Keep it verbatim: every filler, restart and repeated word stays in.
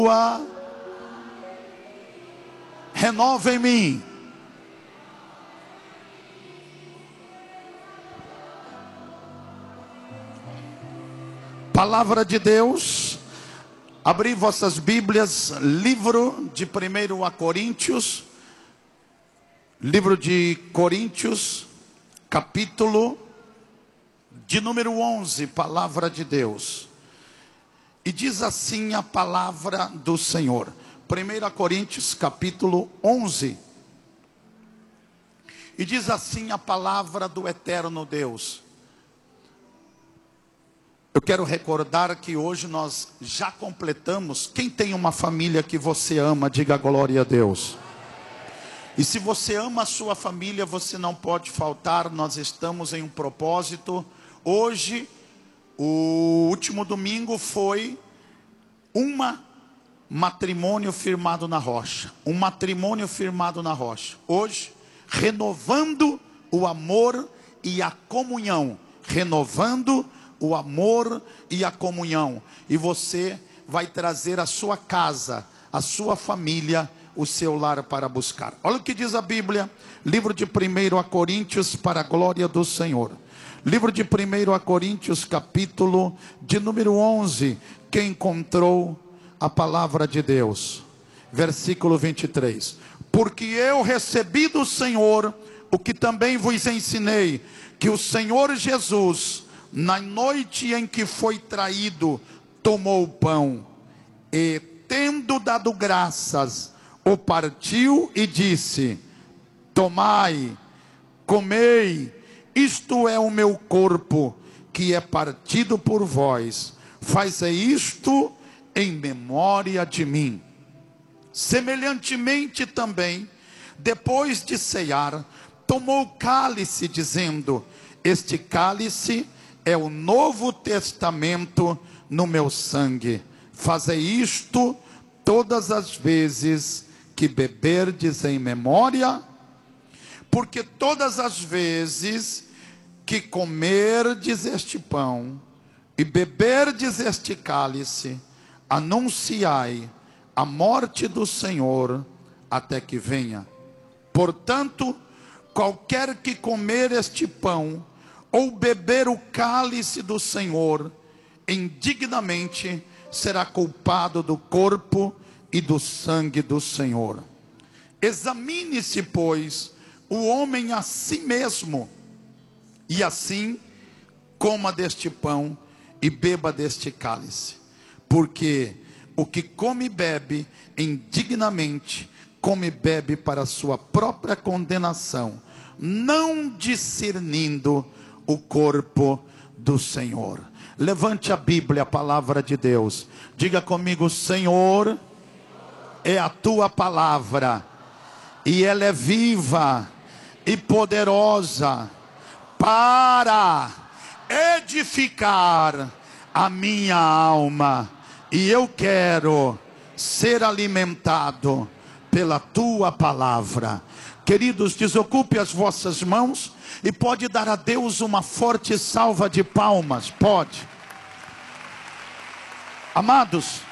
renova em mim. Palavra de Deus. Abri vossas Bíblias, livro de primeiro a Coríntios, livro de Coríntios, capítulo de número onze, palavra de Deus. E diz assim a palavra do Senhor. primeiro a Coríntios, capítulo onze. E diz assim a palavra do eterno Deus. Eu quero recordar que hoje nós já completamos. Quem tem uma família que você ama, diga glória a Deus. E se você ama a sua família, você não pode faltar. Nós estamos em um propósito. Hoje, o último domingo foi uma matrimônio firmado na rocha. Um matrimônio firmado na rocha. Hoje, renovando o amor e a comunhão. Renovando o amor e a comunhão. E você vai trazer a sua casa, a sua família, o seu lar para buscar. Olha o que diz a Bíblia. Livro de primeiro a Coríntios, para a glória do Senhor. Livro de primeiro a Coríntios, capítulo de número onze. Quem encontrou a palavra de Deus? Versículo vinte e três. Porque eu recebi do Senhor o que também vos ensinei, que o Senhor Jesus, na noite em que foi traído, tomou o pão e, tendo dado graças, o partiu e disse: tomai, comei, isto é o meu corpo, que é partido por vós. Fazei isto em memória de mim. Semelhantemente também, depois de cear, tomou o cálice, dizendo: este cálice é o Novo Testamento no meu sangue. Fazei isto todas as vezes que beberdes em memória, porque todas as vezes que comerdes este pão e beberdes este cálice, anunciai a morte do Senhor até que venha. Portanto, qualquer que comer este pão ou beber o cálice do Senhor indignamente, será culpado do corpo e do sangue do Senhor. Examine-se, pois, o homem a si mesmo, e assim coma deste pão e beba deste cálice. Porque o que come e bebe indignamente, come e bebe para a sua própria condenação, não discernindo o corpo do Senhor. Levante a Bíblia, a palavra de Deus. Diga comigo: Senhor, é a tua palavra, e ela é viva e poderosa para edificar a minha alma. E eu quero ser alimentado pela tua palavra. Queridos, desocupe as vossas mãos e pode dar a Deus uma forte salva de palmas. Pode. Amados,